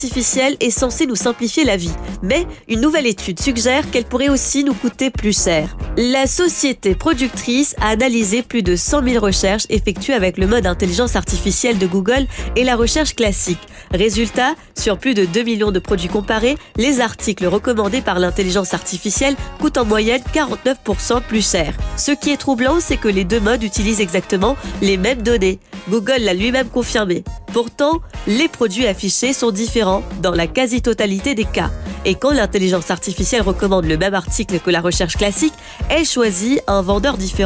artificielle est censée nous simplifier la vie, mais une nouvelle étude suggère qu'elle pourrait aussi nous coûter plus cher. La société productrice a analysé plus de 100 000 recherches effectuées avec le mode intelligence artificielle de Google et la recherche classique. Résultat, sur plus de 2 millions de produits comparés, les articles recommandés par l'intelligence artificielle coûtent en moyenne 49% plus cher. Ce qui est troublant, c'est que les deux modes utilisent exactement les mêmes données. Google l'a lui-même confirmé. Pourtant, les produits affichés sont différents dans la quasi-totalité des cas. Et quand l'intelligence artificielle recommande le même article que la recherche classique, elle choisit un vendeur différent.